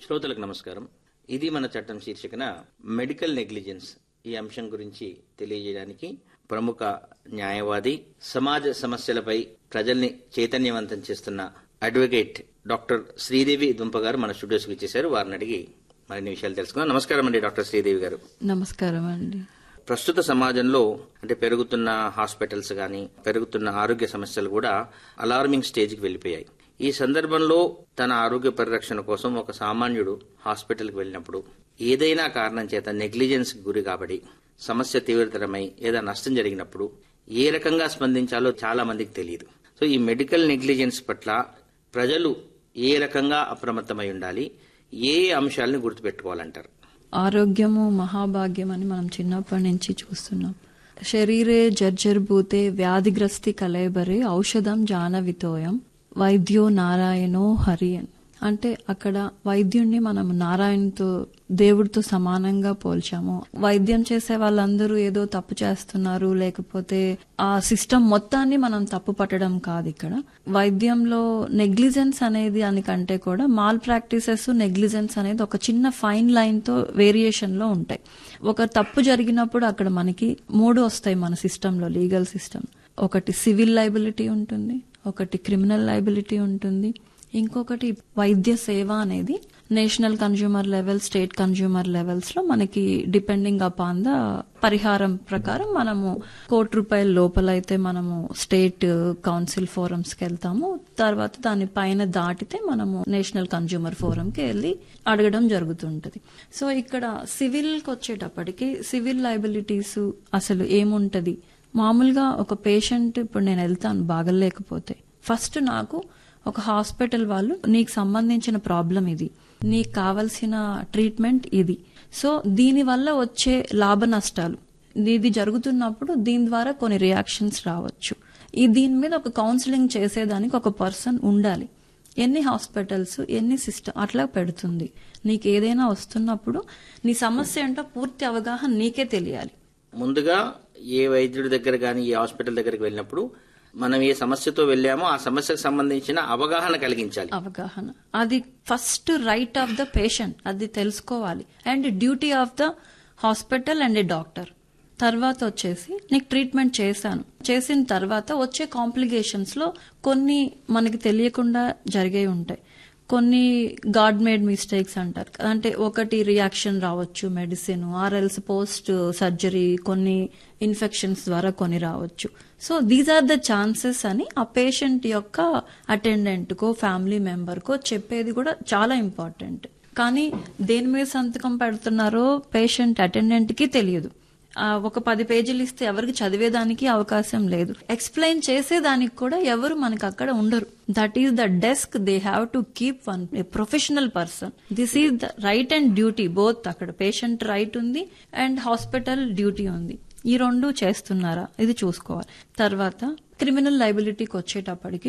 శ్రోతలకు నమస్కారం. ఇది మన చట్టం శీర్షికన మెడికల్ నెగ్లిజెన్స్ ఈ అంశం గురించి తెలియజేయడానికి ప్రముఖ న్యాయవాది, సమాజ సమస్యలపై ప్రజల్ని చైతన్యవంతం చేస్తున్న అడ్వకేట్ డాక్టర్ శ్రీదేవి దుంప గారు మన స్టూడియోస్కి వచ్చేసారు. వారిని అడిగి మరిన్ని విషయాలు తెలుసుకుందాం. నమస్కారం అండి డాక్టర్ శ్రీదేవి గారు. నమస్కారం అండి. ప్రస్తుత సమాజంలో పెరుగుతున్న హాస్పిటల్స్ గాని, పెరుగుతున్న ఆరోగ్య సమస్యలు కూడా అలార్మింగ్ స్టేజ్కి వెళ్లిపోయాయి. ఈ సందర్భంలో తన ఆరోగ్య పరిరక్షణ కోసం ఒక సామాన్యుడు హాస్పిటల్కి వెళ్ళినప్పుడు ఏదైనా కారణం చేత నెగ్లిజెన్స్ గురి కాబడి సమస్య తీవ్రతరమై ఏదైనా నష్టం జరిగినప్పుడు ఏ రకంగా స్పందించాలో చాలా మందికి తెలియదు. సో ఈ మెడికల్ నెగ్లిజెన్స్ పట్ల ప్రజలు ఏ రకంగా అప్రమత్తమై ఉండాలి, ఏ అంశాలను గుర్తుపెట్టుకోవాలంటారు? ఆరోగ్యము మహాభాగ్యం అని మనం చిన్నప్పటి నుంచి చూస్తున్నాం. శరీరే జర్జర్భూతే వ్యాధిగ్రస్తి కలేబరే ఔషధం జానవితోయం వైద్యో నారాయణో హరి అని. అంటే అక్కడ వైద్యుణ్ణి మనం నారాయణతో, దేవుడితో సమానంగా పోల్చాము. వైద్యం చేసే వాళ్ళందరూ ఏదో తప్పు చేస్తున్నారు, లేకపోతే ఆ సిస్టమ్ మొత్తాన్ని మనం తప్పు పట్టడం కాదు. ఇక్కడ వైద్యంలో నెగ్లిజెన్స్ అనేది దానికంటే కూడా మాల్ ప్రాక్టీసెస్, నెగ్లిజెన్స్ అనేది ఒక చిన్న ఫైన్ లైన్ తో వేరియేషన్ లో ఉంటాయి. ఒక తప్పు జరిగినప్పుడు అక్కడ మనకి 3 వస్తాయి మన సిస్టంలో, లీగల్ సిస్టమ్. ఒకటి సివిల్ లయబిలిటీ ఉంటుంది, ఒకటి క్రిమినల్ లయబిలిటీ ఉంటుంది, ఇంకొకటి వైద్య సేవ అనేది national consumer level, state consumer levels లో మనకి డిపెండింగ్ అపాన్ ద పరిహారం ప్రకారం మనము ₹1,00,00,000 లోపలైతే మనము స్టేట్ కౌన్సిల్ ఫోరమ్స్ కి వెళ్తాము. తర్వాత దాని పైన దాటితే మనము నేషనల్ కన్జ్యూమర్ ఫోరం కి వెళ్లి అడగడం జరుగుతుంటది. సో ఇక్కడ సివిల్ కి వచ్చేటప్పటికి సివిల్ లయబిలిటీస్ అసలు ఏముంటది? మామూలుగా ఒక పేషెంట్, ఇప్పుడు నేను వెళ్తాను బాగలేకపోతే, ఫస్ట్ నాకు ఒక హాస్పిటల్ వాళ్ళు నీకు సంబంధించిన ప్రాబ్లం ఇది, నీకు కావలసిన ట్రీట్మెంట్ ఇది, సో దీని వల్ల వచ్చే లాభ నష్టాలు, ఇది జరుగుతున్నప్పుడు దీని ద్వారా కొన్ని రియాక్షన్స్ రావచ్చు, దీని మీద ఒక కౌన్సిలింగ్ చేసేదానికి ఒక పర్సన్ ఉండాలి. ఎన్ని హాస్పిటల్స్, ఎన్ని సిస్టమ్ అట్లా పెడుతుంది. నీకు ఏదైనా వస్తున్నప్పుడు నీ సమస్య ఏంటో పూర్తి అవగాహన నీకే తెలియాలి. ముందుగా ఏ వైద్యుడి దగ్గర గాని, ఏ హాస్పిటల్ దగ్గరికి వెళ్ళినప్పుడు మనం ఏ సమస్యతో వెళ్ళామో ఆ సమస్యకు సంబంధించిన అవగాహన కలిగించాలి. అవగాహన అది first right of the patient, అది తెలుసుకోవాలి. And duty of the hospital and doctor. తర్వాత వచ్చేసి నీకు ట్రీట్మెంట్ చేసిన తర్వాత వచ్చే కాంప్లికేషన్స్ లో కొన్ని మనకి తెలియకుండా జరిగే ఉంటాయి. కొన్ని గాడ్ మేడ్ మిస్టేక్స్ అంటారు. అంటే ఒకటి రియాక్షన్ రావచ్చు మెడిసిన్, ఆర్ఎల్స్ పోస్ట్ సర్జరీ కొన్ని ఇన్ఫెక్షన్స్ ద్వారా కొన్ని రావచ్చు. So these are the chances అని ఆ పేషెంట్ యొక్క అటెండెంట్ కో, ఫ్యామిలీ మెంబర్ కో చెప్పేది కూడా చాలా ఇంపార్టెంట్. కానీ దేని మీద సంతకం పెడుతున్నారో పేషెంట్ అటెండెంట్ కి తెలియదు. ఒక 10 పేజీలు ఇస్తే ఎవరికి చదివేదానికి అవకాశం లేదు. ఎక్స్ప్లెయిన్ చేసేదానికి కూడా ఎవరు మనకు అక్కడ ఉండరు. That is the desk they have to keep one professional person. This is the right and duty both. అక్కడ పేషెంట్ రైట్ ఉంది అండ్ హాస్పిటల్ డ్యూటీ ఉంది. ఈ 2 చేస్తున్నారా ఇది చూసుకోవాలి. తర్వాత క్రిమినల్ లయబిలిటీకి వచ్చేటప్పటికి